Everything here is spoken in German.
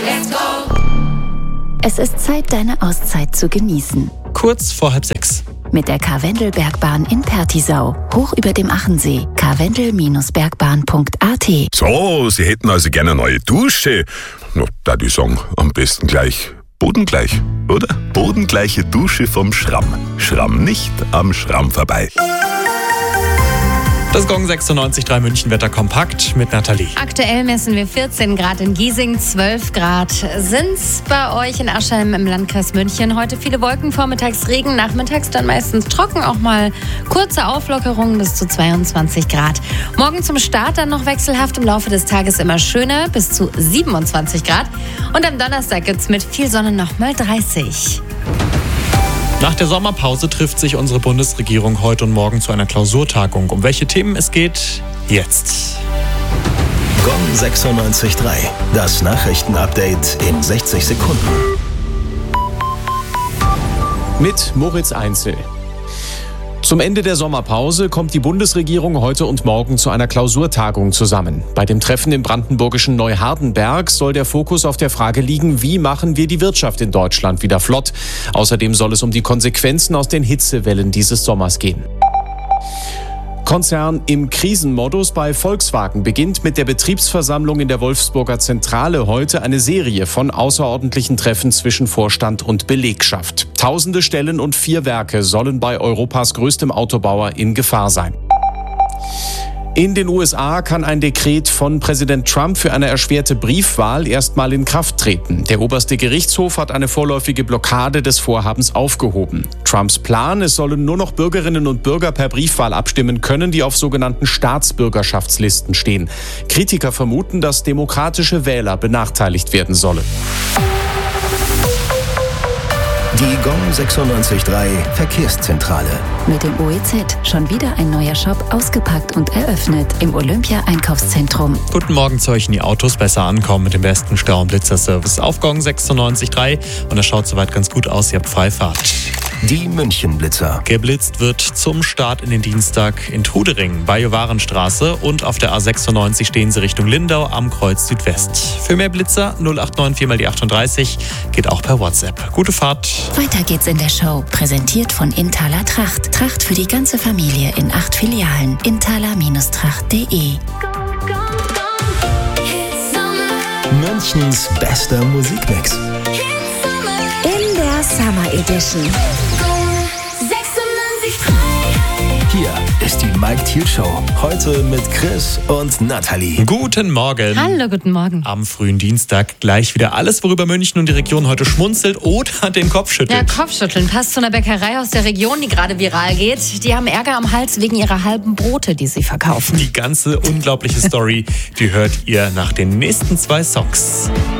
Let's go! Es ist Zeit, deine Auszeit zu genießen. Kurz vor 5:30. Mit der Karwendel-Bergbahn in Pertisau, hoch über dem Achensee. karwendel-bergbahn.at. So, Sie hätten also gerne eine neue Dusche. Na, da die sagen, am besten gleich bodengleich, oder? Bodengleiche Dusche vom Schramm. Schramm nicht am Schramm vorbei. Das Gong 96.3 München-Wetter kompakt mit Nathalie. Aktuell messen wir 14 Grad in Giesing, 12 Grad sind's bei euch in Aschheim im Landkreis München. Heute viele Wolken, vormittags Regen, nachmittags dann meistens trocken, auch mal kurze Auflockerungen bis zu 22 Grad. Morgen zum Start dann noch wechselhaft, im Laufe des Tages immer schöner, bis zu 27 Grad. Und am Donnerstag gibt's mit viel Sonne noch mal 30. Nach der Sommerpause trifft sich unsere Bundesregierung heute und morgen zu einer Klausurtagung. Um welche Themen es geht, jetzt. Gong 96.3, das Nachrichtenupdate in 60 Sekunden. Mit Moritz Einzel. Zum Ende der Sommerpause kommt die Bundesregierung heute und morgen zu einer Klausurtagung zusammen. Bei dem Treffen im brandenburgischen Neuhardenberg soll der Fokus auf der Frage liegen, wie machen wir die Wirtschaft in Deutschland wieder flott. Außerdem soll es um die Konsequenzen aus den Hitzewellen dieses Sommers gehen. Konzern im Krisenmodus bei Volkswagen beginnt mit der Betriebsversammlung in der Wolfsburger Zentrale heute eine Serie von außerordentlichen Treffen zwischen Vorstand und Belegschaft. Tausende Stellen und 4 Werke sollen bei Europas größtem Autobauer in Gefahr sein. In den USA kann ein Dekret von Präsident Trump für eine erschwerte Briefwahl erstmal in Kraft treten. Der oberste Gerichtshof hat eine vorläufige Blockade des Vorhabens aufgehoben. Trumps Plan, es sollen nur noch Bürgerinnen und Bürger per Briefwahl abstimmen können, die auf sogenannten Staatsbürgerschaftslisten stehen. Kritiker vermuten, dass demokratische Wähler benachteiligt werden sollen. Die Gong 96.3 Verkehrszentrale. Mit dem OEZ schon wieder ein neuer Shop ausgepackt und eröffnet im Olympia-Einkaufszentrum. Guten Morgen zu euch in die Autos. Besser ankommen mit dem besten Stau- und Blitzerservice auf Gong 96.3. Und das schaut soweit ganz gut aus. Ihr habt Freifahrt. Die München-Blitzer. Geblitzt wird zum Start in den Dienstag in Trudering, Bajowarenstraße, und auf der A96 stehen sie Richtung Lindau am Kreuz Südwest. Für mehr Blitzer 0894 mal die 38, geht auch per WhatsApp. Gute Fahrt. Weiter geht's in der Show, präsentiert von Inthaler Tracht. Tracht für die ganze Familie in 8 Filialen. inthaler-tracht.de. Münchens bester Musikmix. In der Summer Edition. Hier ist die Mike Thiel Show. Heute mit Chris und Nathalie. Guten Morgen. Hallo, guten Morgen. Am frühen Dienstag gleich wieder alles, worüber München und die Region heute schmunzelt oder den Kopf schüttelt. Ja, Kopfschütteln passt zu einer Bäckerei aus der Region, die gerade viral geht. Die haben Ärger am Hals wegen ihrer halben Brote, die sie verkaufen. Die ganze unglaubliche Story, die hört ihr nach den nächsten 2 Songs.